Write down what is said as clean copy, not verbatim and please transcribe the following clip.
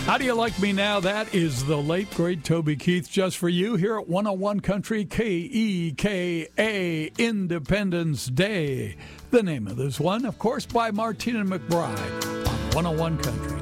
How Do You Like Me Now? That is the late, great Toby Keith, just for you here at 101 Country, KEKA, Independence Day. The name of this one, of course, by Martina McBride on 101 Country.